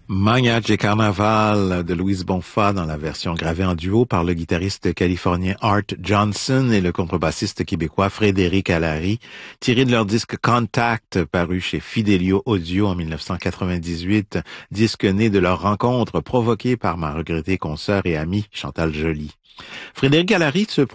Mariachi Carnaval de Louise Bonfa dans la version gravée en duo par le guitariste californien Art Johnson et le contrebassiste québécois Frédéric Allary, tiré de leur disque Contact paru chez Fidelio Audio en 1998, disque né de leur rencontre provoquée par ma regrettée consoeur et amie Chantal Joly. Frédéric Allary se